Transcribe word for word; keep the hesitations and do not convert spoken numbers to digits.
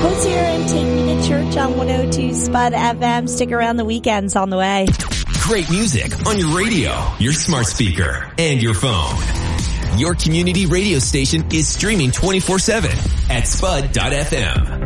Host here and Take Me to Church on one oh two Spud F M. Stick around, the weekend's on the way. Great music on your radio, your smart speaker, and your phone. Your community radio station is streaming twenty-four seven at spud dot f m.